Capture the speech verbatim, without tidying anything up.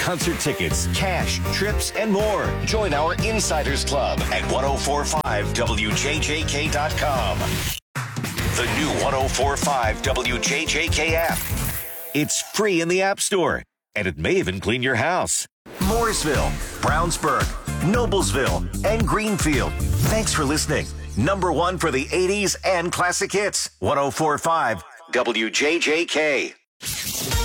concert tickets, cash, trips, and more. Join our Insiders Club at ten forty-five W J J K dot com. The new ten forty-five W J J K app. It's free in the App Store, and it may even clean your house. Mooresville, Brownsburg, Noblesville, and Greenfield. Thanks for listening. Number one for the eighties and classic hits. ten forty-five W J J K.